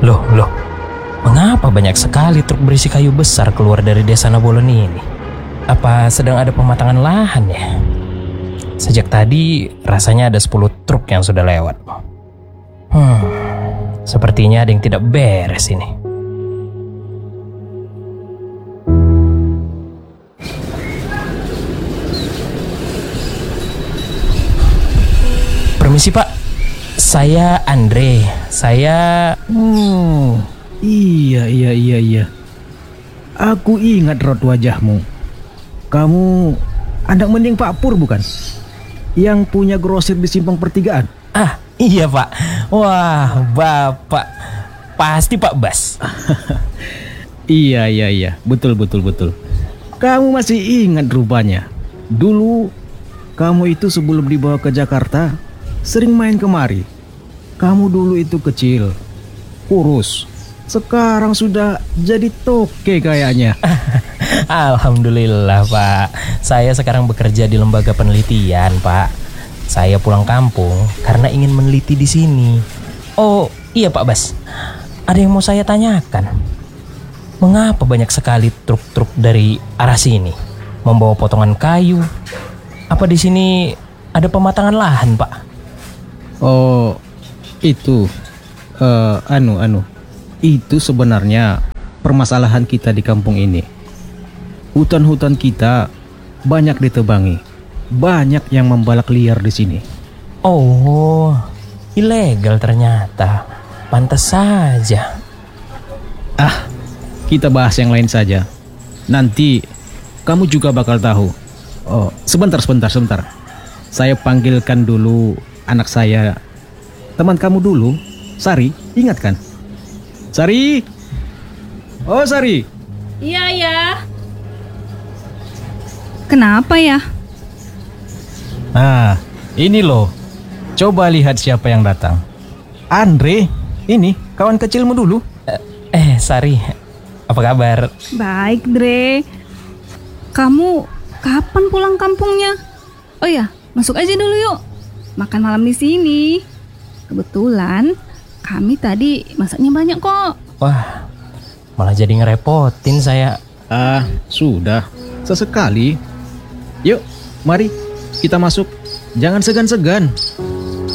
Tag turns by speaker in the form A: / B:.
A: Loh, mengapa banyak sekali truk berisi kayu besar keluar dari desa Nabolon ini? Apa sedang ada pematangan lahan ya? Sejak tadi rasanya ada 10 truk yang sudah lewat. Sepertinya ada yang tidak beres ini. Permisi Pak, saya Andre.
B: Iya. Aku ingat raut wajahmu. Kamu anak mending Pak Pur bukan? Yang punya grosir di Simpang Pertigaan.
A: Iya Pak. Wah, Bapak pasti Pak Bas.
B: Iya. Betul. Kamu masih ingat rupanya. Dulu kamu itu sebelum dibawa ke Jakarta sering main kemari. Kamu dulu itu kecil, kurus. Sekarang sudah jadi toke kayaknya.
A: Alhamdulillah Pak. Saya sekarang bekerja di lembaga penelitian Pak. Saya pulang kampung karena ingin meneliti di sini. Oh iya Pak Bas, ada yang mau saya tanyakan. Mengapa banyak sekali truk-truk dari arah sini membawa potongan kayu? Apa di sini ada pematangan lahan Pak?
B: Oh, itu Itu sebenarnya permasalahan kita di kampung ini. Hutan-hutan kita banyak ditebangi. Banyak yang membalak liar di sini.
A: Oh, ilegal ternyata. Pantas saja.
B: Kita bahas yang lain saja. Nanti kamu juga bakal tahu. Oh, sebentar. Saya panggilkan dulu anak saya. Teman kamu dulu, Sari, ingat kan? Sari. Oh, Sari.
C: Iya ya. Kenapa ya?
B: Ini loh. Coba lihat siapa yang datang. Andre, ini kawan kecilmu dulu.
A: Sari, apa kabar?
C: Baik, Dre. Kamu kapan pulang kampungnya? Oh ya, masuk aja dulu yuk. Makan malam di sini. Kebetulan kami tadi masaknya banyak kok.
A: Wah, malah jadi ngerepotin saya.
B: Sudah. Sesekali. Yuk, mari kita masuk. Jangan segan-segan.